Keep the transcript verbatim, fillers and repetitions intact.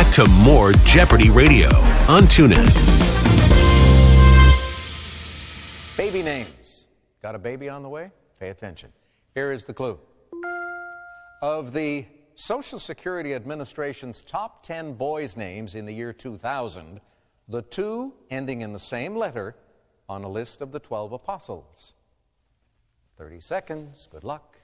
to more Jeopardy Radio on TuneIn. Baby names. Got a baby on the way? Pay attention. Here is the clue. Of the Social Security Administration's top ten boys' names in the year two thousand, the two ending in the same letter on a list of the twelve apostles. thirty seconds. Good luck.